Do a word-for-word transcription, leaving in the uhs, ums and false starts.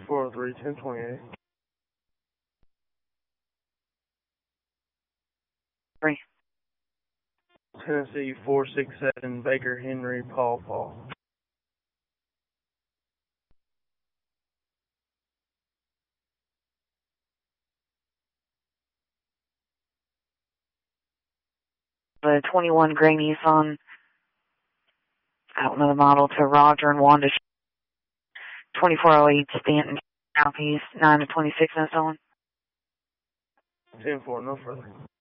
four oh three, ten twenty-eight. Three. Tennessee four six seven, Baker Henry, Paul Paul. The twenty-one gray Nissan, I don't know the model, to Roger and Wanda. twenty-four oh eight Stanton, Southeast, nine to twenty-six, and so on. ten four, no further.